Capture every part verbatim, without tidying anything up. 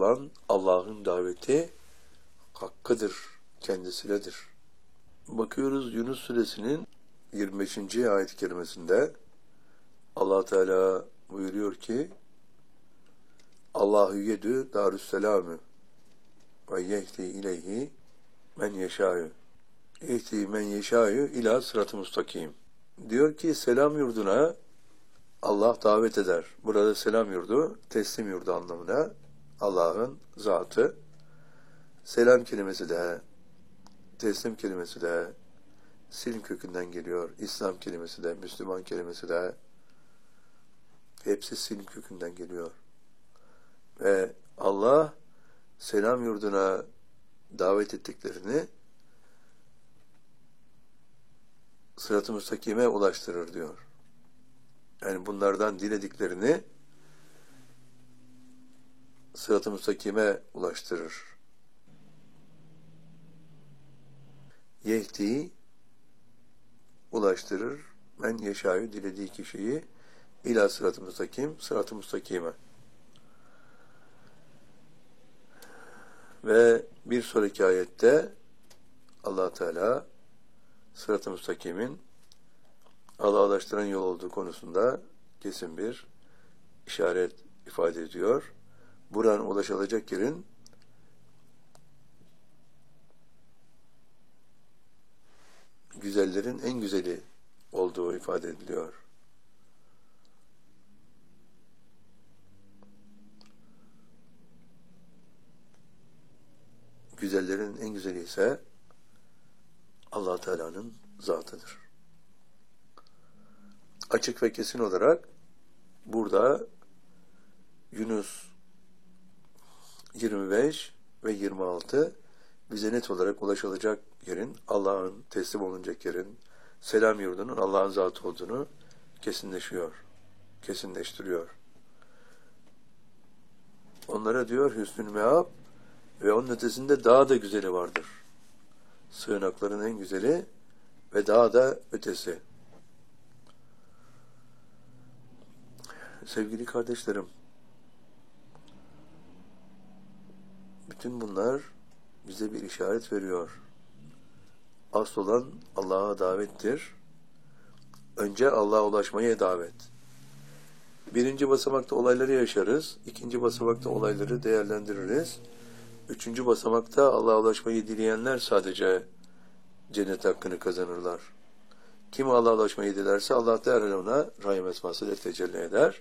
olan Allah'ın daveti hakkıdır, kendisinedir. Bakıyoruz Yunus suresinin yirmi beşinci ayet-i kerimesinde Allah Teala buyuruyor ki Allahu yedü darüsselamü ve yehdi ileyhi men yeşâ'yu yehdi men yeşâ'yu ila sırat-ı mustakim. Diyor ki selam yurduna Allah davet eder. Burada selam yurdu, teslim yurdu anlamına Allah'ın zatı. Selam kelimesi de, teslim kelimesi de silm kökünden geliyor. İslam kelimesi de, Müslüman kelimesi de hepsi silm kökünden geliyor. Ve Allah selam yurduna davet ettiklerini sırat-ı müstakime ulaştırır diyor. Yani bunlardan dilediklerini sırat-ı müstakime ulaştırır. Yehdi ulaştırır. Men yeşâ'yu dilediği kişiyi ila sırat-ı müstakim, sırat-ı müstakime. Ve bir sonraki ayette Allah Teala sırat-ı müstakimin Allah'a ulaştıran yol olduğu konusunda kesin bir işaret ifade ediyor. Buradan ulaşılacak yerin güzellerin en güzeli olduğu ifade ediliyor. Güzellerin en güzeli ise Allah Teala'nın zatıdır. Açık ve kesin olarak burada Yunus yirmi beş ve yirmi altı bize net olarak ulaşılacak yerin, Allah'ın teslim olunacak yerin, selam yurdunun Allah'ın zatı olduğunu kesinleşiyor, kesinleştiriyor. Onlara diyor hüsnül meab ve onun ötesinde daha da güzeli vardır. Sığınakların en güzeli ve daha da ötesi. Sevgili kardeşlerim, bütün bunlar bize bir işaret veriyor. Asıl olan Allah'a davettir. Önce Allah'a ulaşmaya davet. Birinci basamakta olayları yaşarız. İkinci basamakta olayları değerlendiririz. Üçüncü basamakta Allah'a ulaşmayı dileyenler sadece cennet hakkını kazanırlar. Kim Allah'a ulaşmayı dilerse Allah derhal ona rahim esmasıyla tecelli eder.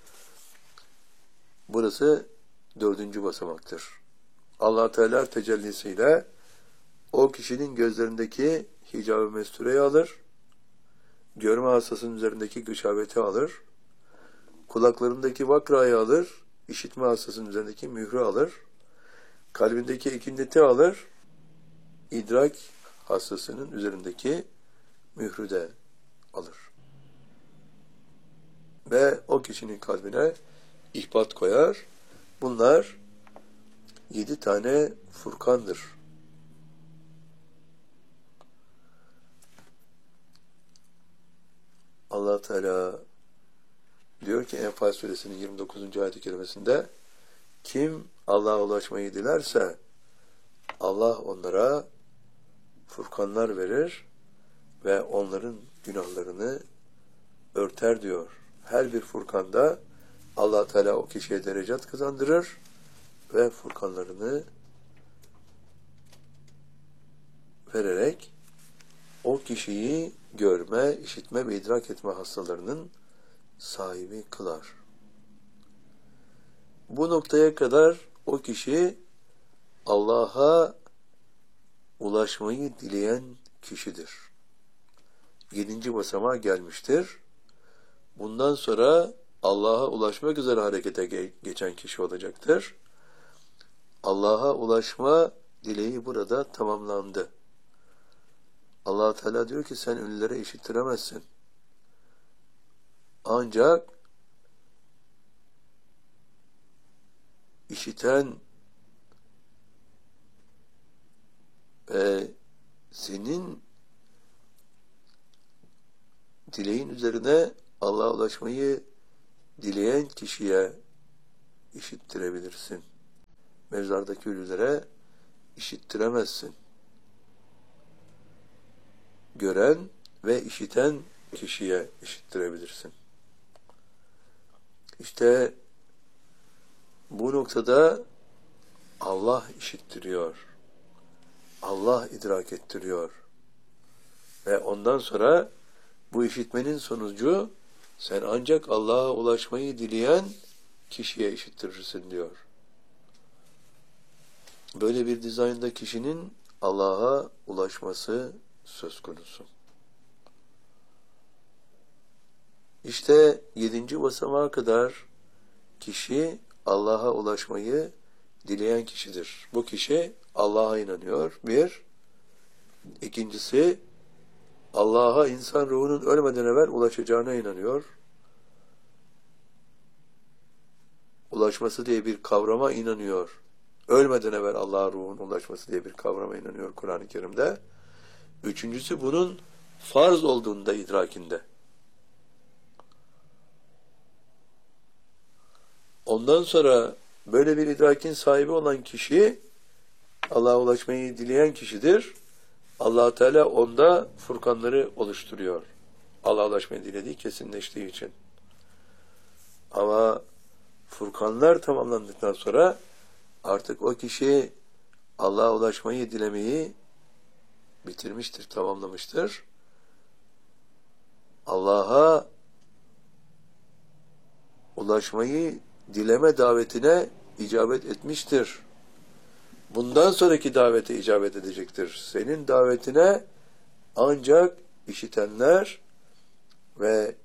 Burası dördüncü basamaktır. Allah Teala tecellisiyle o kişinin gözlerindeki hicab-ı mestureyi alır, görme hastasının üzerindeki gışabeti alır, kulaklarındaki vakrayı alır, işitme hastasının üzerindeki mührü alır, kalbindeki ekindeti alır, idrak hastasının üzerindeki mührü de alır. Ve o kişinin kalbine ihbat koyar. Bunlar yedi tane furkandır. Allah Teala diyor ki Enfal suresinin yirmi dokuzuncu ayet-i kerimesinde kim Allah'a ulaşmayı dilerse Allah onlara furkanlar verir ve onların günahlarını örter diyor. Her bir furkanda Allah Teala o kişiye derecat kazandırır ve furkanlarını vererek o kişiyi görme, işitme ve idrak etme hastalarının sahibi kılar. Bu noktaya kadar o kişi Allah'a ulaşmayı dileyen kişidir. Yedinci basamağa gelmiştir. Bundan sonra Allah'a ulaşmak üzere harekete geçen kişi olacaktır. Allah'a ulaşma dileği burada tamamlandı. Allah Teala diyor ki sen ünlülere işittiremezsin. Ancak işiten ve senin dileğin üzerine Allah'a ulaşmayı dileyen kişiye işittirebilirsin. mezardaki ölülere işittiremezsin. Gören ve işiten kişiye işittirebilirsin. İşte bu noktada Allah işittiriyor. Allah idrak ettiriyor. Ve ondan sonra bu işitmenin sonucu sen ancak Allah'a ulaşmayı dileyen kişiye işittirirsin diyor. Böyle bir dizaynda kişinin Allah'a ulaşması söz konusu. İşte yedinci basamağa kadar kişi Allah'a ulaşmayı dileyen kişidir. Bu kişi Allah'a inanıyor. Bir. İkincisi, Allah'a insan ruhunun ölmeden evvel ulaşacağına inanıyor. Ulaşması diye bir kavrama inanıyor. Ölmeden evvel Allah'a ruhun ulaşması diye bir kavrama inanıyor Kur'an-ı Kerim'de. Üçüncüsü, bunun farz olduğunda idrakinde. Ondan sonra böyle bir idrakin sahibi olan kişi, Allah'a ulaşmayı dileyen kişidir. Allah Teala onda furkanları oluşturuyor. Allah'a ulaşmayı dilediği kesinleştiği için. Ama furkanlar tamamlandıktan sonra artık o kişi Allah'a ulaşmayı dilemeyi bitirmiştir, tamamlamıştır. Allah'a ulaşmayı dileme davetine icabet etmiştir. Bundan sonraki davete icabet edecektir. Senin davetine ancak işitenler ve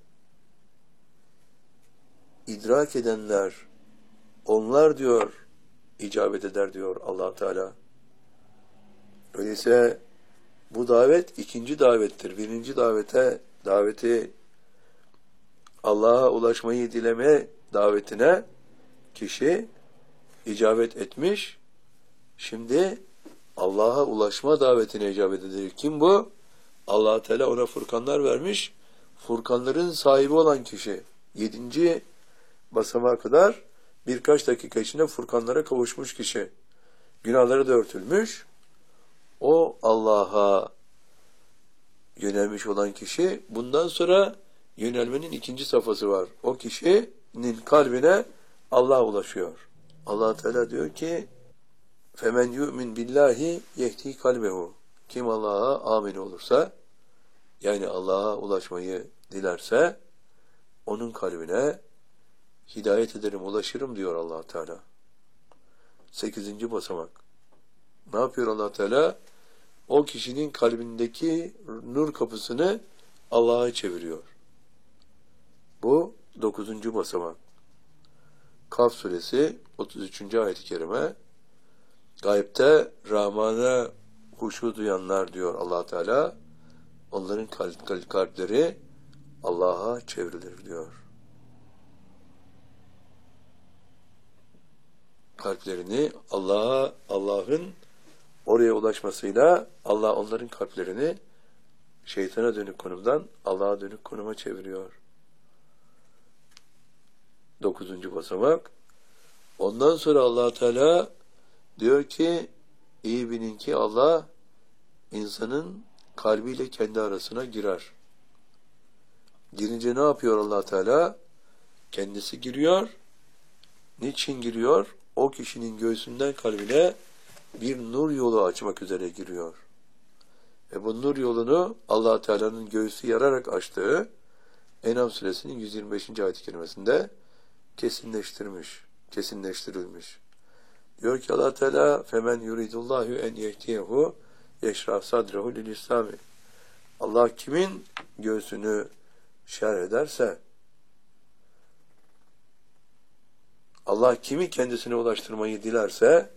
idrak edenler, onlar diyor, icabet eder diyor Allah Teala. Öyleyse bu davet ikinci davettir. Birinci davete, daveti Allah'a ulaşmayı dileme davetine kişi icabet etmiş. Şimdi Allah'a ulaşma davetine icabet edilir. Kim bu? Allah Teala ona furkanlar vermiş. Furkanların sahibi olan kişi. Yedinci basamağa kadar birkaç dakika içinde furkanlara kavuşmuş kişi. Günahları da örtülmüş. O Allah'a yönelmiş olan kişi. Bundan sonra yönelmenin ikinci safhası var. O kişinin kalbine Allah ulaşıyor. Allah Teala diyor ki femen yu'min billahi yehdi kalbehu. Kim Allah'a amin olursa, yani Allah'a ulaşmayı dilerse, onun kalbine hidayet ederim, ulaşırım diyor Allah Teala. Sekizinci basamak. Ne yapıyor Allah Teala? O kişinin kalbindeki nur kapısını Allah'a çeviriyor. Bu dokuzuncu basamak. Kaf suresi otuz üçüncü ayet-i kerime. Gaybte Rahman'a huşu duyanlar diyor Allah Teala, onların kalp, kalpleri Allah'a çevrilir diyor. Kalplerini Allah'a, Allah'ın oraya ulaşmasıyla Allah onların kalplerini şeytana dönük konumdan Allah'a dönük konuma çeviriyor. Dokuzuncu basamak. Ondan sonra Allah Teala diyor ki, iyi bilin ki Allah insanın kalbiyle kendi arasına girer. Girince ne yapıyor Allah Teala? Kendisi giriyor. Niçin giriyor? O kişinin göğsünden kalbine bir nur yolu açmak üzere giriyor. Ve bu nur yolunu Allah Teala'nın göğsü yararak açtığı En'am suresinin yüz yirmi beşinci ayet-i kerimesinde kesinleştirmiş, kesinleştirilmiş. Diyor ki Allah Teala femen yuridullahu en yehdiyehu yeşrah sadrehu lil İslami. Allah kimin göğsünü şerh ederse, Allah kimi kendisine ulaştırmayı dilerse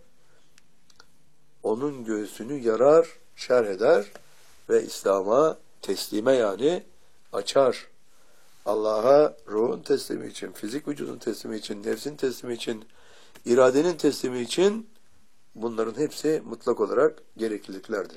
onun göğsünü yarar, şerh eder ve İslam'a teslime, yani açar. Allah'a ruhun teslimi için, fizik vücudun teslimi için, nefsin teslimi için, iradenin teslimi için bunların hepsi mutlak olarak gerekliliklerdir.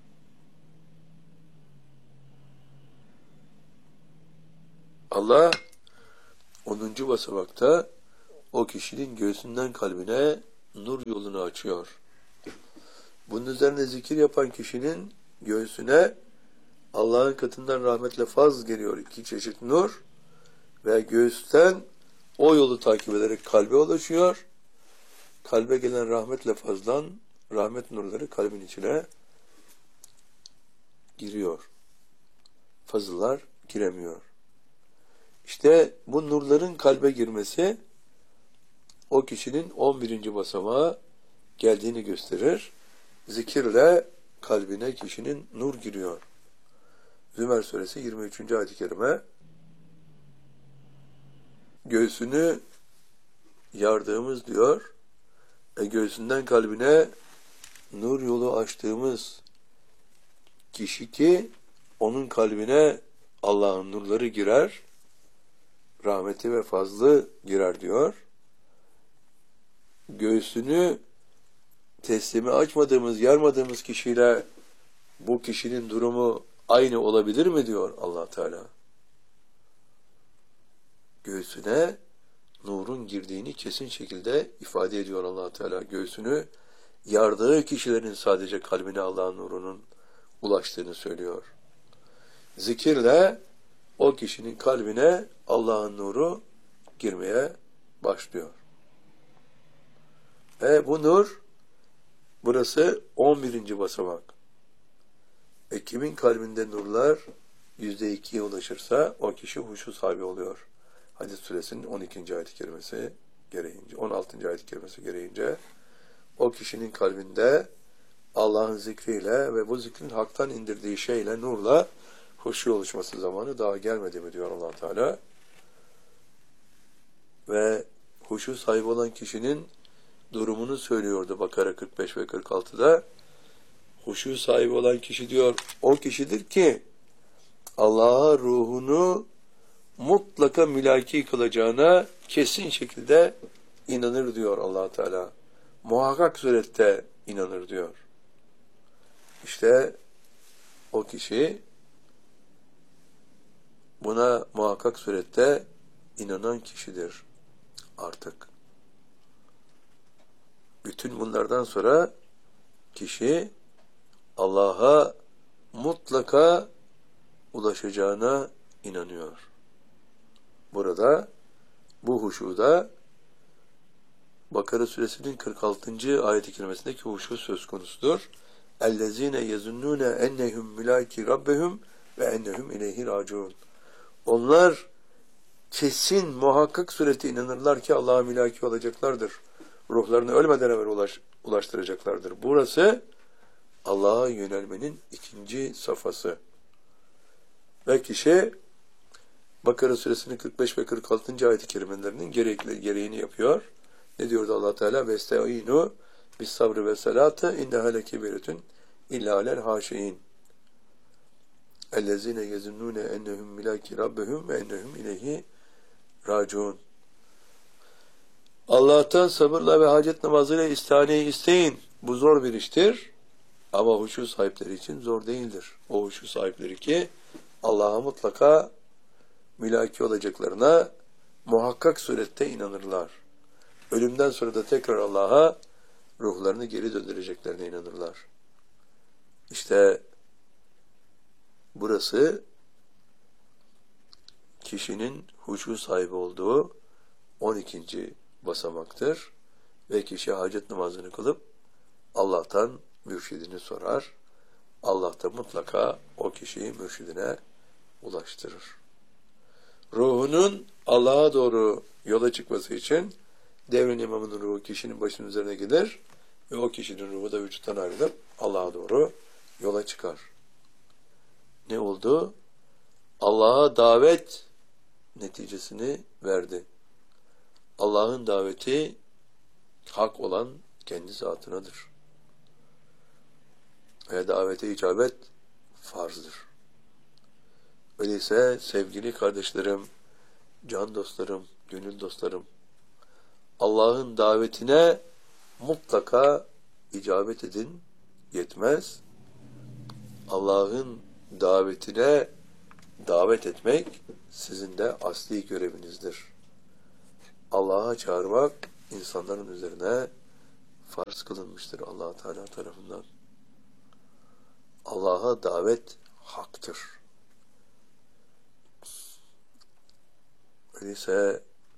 Allah onuncu basamakta o kişinin göğsünden kalbine nur yolunu açıyor. Bunun üzerine zikir yapan kişinin göğsüne Allah'ın katından rahmetle faz geliyor. İki çeşit nur ve göğüsten o yolu takip ederek kalbe ulaşıyor. Kalbe gelen rahmetle fazdan rahmet nurları kalbin içine giriyor. Fazıllar giremiyor. İşte bu nurların kalbe girmesi o kişinin on birinci basamağa geldiğini gösterir. Zikirle kalbine kişinin nur giriyor. Zümer suresi yirmi üçüncü ayet-i kerime, göğsünü yardığımız diyor, e göğsünden kalbine nur yolu açtığımız kişi ki onun kalbine Allah'ın nurları girer, rahmeti ve fazlı girer diyor. Göğsünü teslimi açmadığımız, yarmadığımız kişiyle bu kişinin durumu aynı olabilir mi diyor Allah Teala. Göğsüne nurun girdiğini kesin şekilde ifade ediyor Allah Teala. Göğsünü yardığı kişilerin sadece kalbine Allah'ın nurunun ulaştığını söylüyor. Zikirle o kişinin kalbine Allah'ın nuru girmeye başlıyor. Ve bu nur, burası on birinci basamak. E kimin kalbinde nurlar yüzde ikiye ulaşırsa o kişi huşu sahibi oluyor. Hadis suresinin on ikinci ayet-i kerimesi gereğince, on altıncı ayet-i kerimesi gereğince o kişinin kalbinde Allah'ın zikriyle ve bu zikrin haktan indirdiği şeyle, nurla huşu oluşması zamanı daha gelmedi mi diyor Allah Teala. Ve huşu sahibi olan kişinin durumunu söylüyordu Bakara kırk beş ve kırk altıda. Huşu sahibi olan kişi diyor, o kişidir ki Allah'a ruhunu mutlaka mülaki kılacağına kesin şekilde inanır diyor Allah Teala. Muhakkak surette inanır diyor. İşte o kişi buna muhakkak surette inanan kişidir artık. Bütün bunlardan sonra kişi Allah'a mutlaka ulaşacağına inanıyor. Burada bu huşuda Bakara suresinin kırk altıncı ayet-i kerimesindeki huşu söz konusudur. اَلَّذ۪ينَ يَزُنُّونَ اَنَّهُمْ مُلَاكِ رَبَّهُمْ وَاَنَّهُمْ اِلَيْهِ رَاجِعُونَ. Onlar kesin, muhakkak surete inanırlar ki Allah'a mülaki olacaklardır. Ruhlarını ölmeden evvel ulaş, ulaştıracaklardır. Burası Allah'a yönelmenin ikinci safhası. Ve kişi Bakara suresinin kırk beş ve kırk altıncı ayet-i kerimelerinin gerekli, gereğini yapıyor. Ne diyordu Allah Teala? Vesta'inu bis sabrı ve salata inneha lekebiretun illa alel haşiin. Ellezine yezunnune ennehum milaki rabbehum ve ennehum ileyhi raciun. Allah'tan sabırla ve hacet namazıyla istihaneyi isteyin. Bu zor bir iştir. Ama huşu sahipleri için zor değildir. O huşu sahipleri ki Allah'a mutlaka mülaki olacaklarına muhakkak surette inanırlar. Ölümden sonra da tekrar Allah'a ruhlarını geri döndüreceklerine inanırlar. İşte burası kişinin huşu sahibi olduğu on ikinci basamaktır. Ve kişi hacet namazını kılıp Allah'tan mürşidini sorar. Allah da mutlaka o kişiyi mürşidine ulaştırır. Ruhunun Allah'a doğru yola çıkması için devrin imamının ruhu kişinin başının üzerine gider ve o kişinin ruhu da vücuttan ayrılıp Allah'a doğru yola çıkar. Ne oldu? Allah'a davet neticesini verdi. Allah'ın daveti hak olan kendi zatınadır. Ve davete icabet farzdır. Öyleyse sevgili kardeşlerim, can dostlarım, gönül dostlarım, Allah'ın davetine mutlaka icabet edin, yetmez. Allah'ın davetine davet etmek sizin de asli görevinizdir. Allah'a çağırmak insanların üzerine farz kılınmıştır Allah Teala tarafından. Allah'a davet haktır. Öyleyse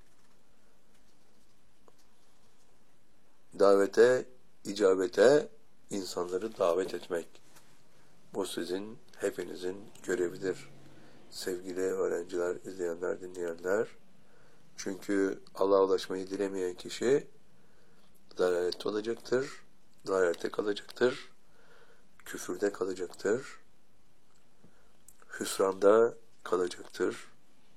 davete, icabete insanları davet etmek. Bu sizin hepinizin görevidir. Sevgili öğrenciler, izleyenler, dinleyenler. Çünkü Allah'a ulaşmayı dilemeyen kişi dalalette olacaktır, dalalette kalacaktır, küfürde kalacaktır, hüsranda kalacaktır.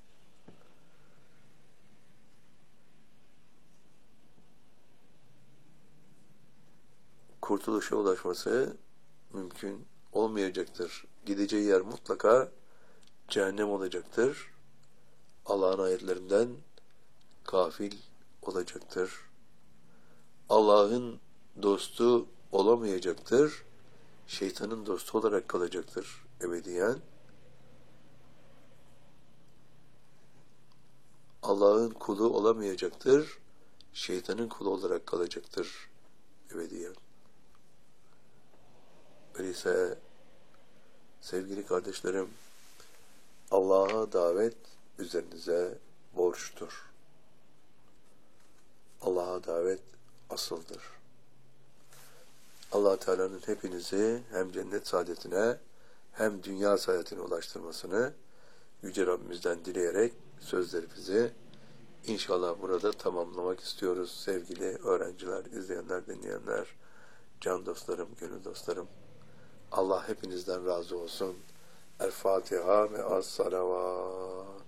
Kurtuluşa ulaşması mümkün olmayacaktır. Gideceği yer mutlaka cehennem olacaktır. Allah'ın ayetlerinden gafil olacaktır. Allah'ın dostu olamayacaktır. Şeytanın dostu olarak kalacaktır ebediyen. Allah'ın kulu olamayacaktır. Şeytanın kulu olarak kalacaktır ebediyen. Öyleyse sevgili kardeşlerim, Allah'a davet üzerinize borçtur. Allah'a davet asıldır. Allah Teala'nın hepinizi hem cennet saadetine hem dünya saadetine ulaştırmasını Yüce Rabbimizden dileyerek sözlerimizi inşallah burada tamamlamak istiyoruz sevgili öğrenciler, izleyenler, dinleyenler, can dostlarım, gönül dostlarım. Allah hepinizden razı olsun. El Fatiha ve as-salavat.